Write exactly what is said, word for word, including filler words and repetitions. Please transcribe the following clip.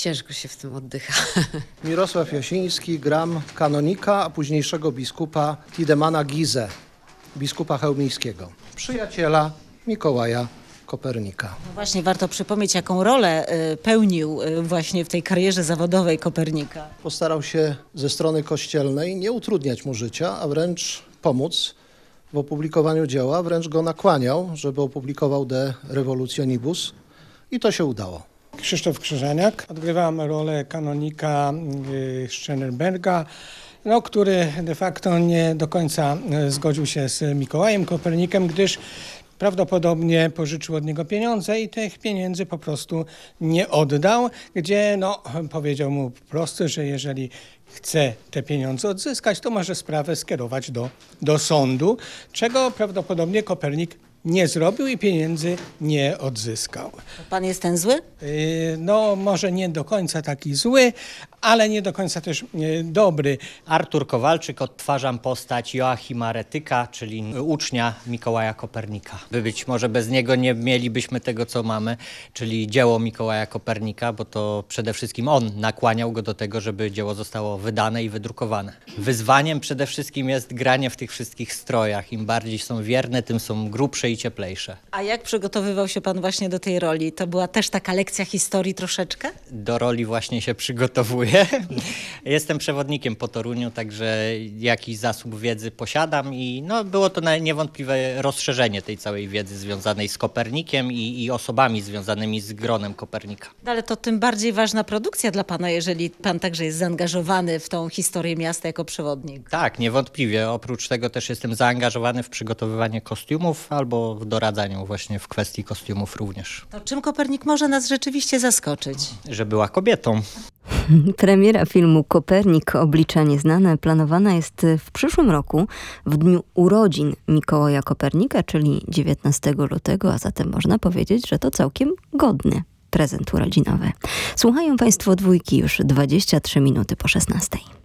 Ciężko się w tym oddycha. Mirosław Jasiński, gram kanonika, a późniejszego biskupa Tidemana Gizę, biskupa chełmińskiego, przyjaciela Mikołaja Kopernika. No właśnie, warto przypomnieć, jaką rolę y, pełnił y, właśnie w tej karierze zawodowej Kopernika. Postarał się ze strony kościelnej nie utrudniać mu życia, a wręcz pomóc w opublikowaniu dzieła, wręcz go nakłaniał, żeby opublikował De Revolutionibus i to się udało. Krzysztof Krzyżaniak. Odgrywam rolę kanonika y, Schönerberga, no, który de facto nie do końca y, zgodził się z Mikołajem Kopernikiem, gdyż prawdopodobnie pożyczył od niego pieniądze i tych pieniędzy po prostu nie oddał, gdzie no, powiedział mu po prostu, że jeżeli chce te pieniądze odzyskać, to może sprawę skierować do, do sądu, czego prawdopodobnie Kopernik nie zrobił i pieniędzy nie odzyskał. Pan jest ten zły? Yy, No może nie do końca taki zły, ale nie do końca też yy, dobry. Artur Kowalczyk, odtwarzam postać Joachima Retyka, czyli ucznia Mikołaja Kopernika. By być może bez niego nie mielibyśmy tego, co mamy, czyli dzieło Mikołaja Kopernika, bo to przede wszystkim on nakłaniał go do tego, żeby dzieło zostało wydane i wydrukowane. Wyzwaniem przede wszystkim jest granie w tych wszystkich strojach. Im bardziej są wierne, tym są grubsze i cieplejsze. A jak przygotowywał się pan właśnie do tej roli? To była też taka lekcja historii troszeczkę? Do roli właśnie się przygotowuję. Jestem przewodnikiem po Toruniu, także jakiś zasób wiedzy posiadam i no, było to na- niewątpliwe rozszerzenie tej całej wiedzy związanej z Kopernikiem i, i osobami związanymi z gronem Kopernika. No, ale to tym bardziej ważna produkcja dla pana, jeżeli pan także jest zaangażowany w tą historię miasta jako przewodnik. Tak, niewątpliwie. Oprócz tego też jestem zaangażowany w przygotowywanie kostiumów albo w doradzaniu właśnie w kwestii kostiumów również. To czym Kopernik może nas rzeczywiście zaskoczyć? Że była kobietą. Premiera filmu Kopernik – Oblicza nieznane planowana jest w przyszłym roku, w dniu urodzin Mikołaja Kopernika, czyli dziewiętnastego lutego, a zatem można powiedzieć, że to całkiem godny prezent urodzinowy. Słuchają Państwo Dwójki już dwadzieścia trzy minuty po szesnastej.